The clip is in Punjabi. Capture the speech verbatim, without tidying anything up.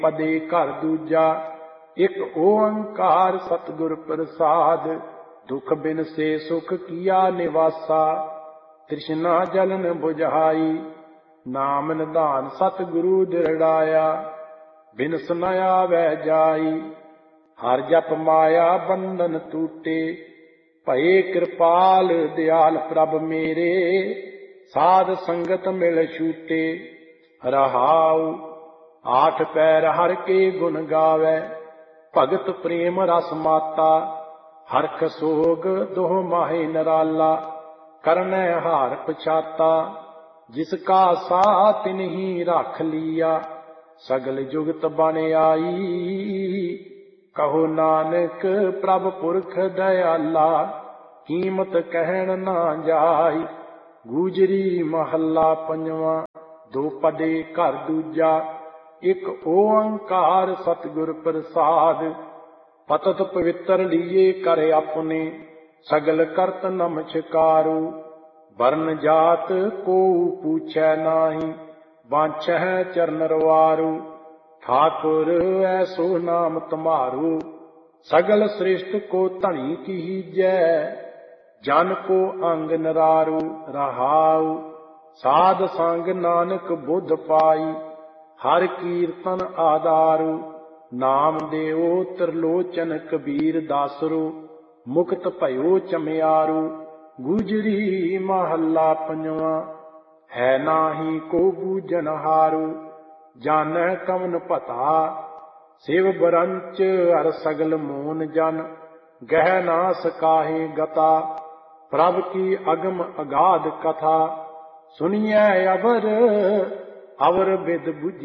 ਪਦੇ ਘਰ ਦੂਜਾ, ਇੱਕ ਓੰਕਾਰ ਸਤਿਗੁਰ ਪ੍ਰਸਾਦ। ਦੁਖ ਬਿਨ ਸੇ ਸੁਖ ਕੀਆ ਨਿਵਾਸਾ, ਤ੍ਰਿਸ਼ਨਾ ਜਲਨ ਬੁਝਾਈ। ਨਾਮ ਨਿਧਾਨ ਸਤਿਗੁਰੂ ਦਿਰੜਾਇਆ, ਬਿਨਸ ਨ ਆਵੈ ਜਾਈ। ਹਰ ਜਪ ਮਾਇਆ ਬੰਧਨ ਟੂਟੇ, ਭਏ ਕਿਰਪਾਲ ਦਿਆਲ ਪ੍ਰਭ ਮੇਰੇ। ਸਾਧ ਸੰਗਤ ਮਿਲ ਛੂਟੇ, ਰਹਾਉ ਆਠ ਪੈਰ ਹਰ ਕੇ ਗੁਣ ਗਾਵੈ। ਭਗਤ ਪ੍ਰੇਮ ਰਸ ਮਾਤਾ, ਹਰਖ ਸੋਗ ਦੋਹ ਮਾਹੇ ਨਰਾਲਾ। ਕਰਨੈ ਹਾਰ ਪਛਾਤਾ, ਜਿਸ ਕਾ ਸਾ ਤਿਨਹੀ ਰੱਖ ਲੀਆ। ਸਗਲ ਜੁਗਤ ਬਨ ਆਈ, ਕਹੋ ਨਾਨਕ ਪ੍ਰਭ ਪੁਰਖ ਦਇਆਲਾ। ਕੀਮਤ ਕਹਿਣ ਨਾ ਜਾਈ। ਗੂਜਰੀ ਮਹੱਲਾ ਪੰਜਵਾਂ। ਦੋ ਪਦੇ ਘਰ ਦੂਜਾ, ਇੱਕ ਓੰਕਾਰ ਸਤਿਗੁਰ ਪ੍ਰਸਾਦ। ਪਤਤ ਪਵਿੱਤਰ ਲੀਏ ਕਰ ਆਪਣੇ, ਸਗਲ ਕਰਤ ਨਮਸਕਾਰੂ। ਵਰਨ ਜਾਤ ਕੋਊ ਪੂਛੈ ਨਾਹੀ, ਬਾਂਛੈ ਚਰਨ ਰਵਾਰੂ। ਠਾਕੁਰ ਐਸੋ ਨਾਮ ਤੁਮਾਰੂ, ਸਗਲ ਸ੍ਰਿਸ਼ਟ ਕੋ ਧਣੀ ਕੀਜੈ। ਜਨ ਕੋ ਅੰਗ ਨਰਾਰੂ, ਰਹਾਉ ਸਾਧ ਸੰਗ ਨਾਨਕ ਬੁੱਧ ਪਾਈ। ਹਰ ਕੀਰਤਨ ਆਧਾਰੂ, ਨਾਮ ਦੇਉ ਤ੍ਰਿਲੋਚਨ ਕਬੀਰ ਦਾਸਰੂ। ਮੁਕਤ ਭਇਓ ਚਮਿਆਰੂ, ਗੂਜਰੀ ਮਹੱਲਾ ਪੰਜਵਾਂ। ਹੈ ਨਾਹੀ ਕੋ ਬੂਝਨ ਹਾਰੂ, ਜਾਣੈ ਕਵਨ ਭਤਾ। ਸਿਵ ਬਰੰਚ ਹਰ ਸਗਲ ਮੂਨ ਜਨ, ਗਹਿ ਨਾ ਸਕਾਹੇ ਗਤਾ। ਪ੍ਰਭ ਕੀ ਅਗਮ ਅਗਾਧ ਕਥਾ, ਸੁਣੀਐ ਅਵਰ ਅਵਰ ਬਿਦ ਬੁਝੀ।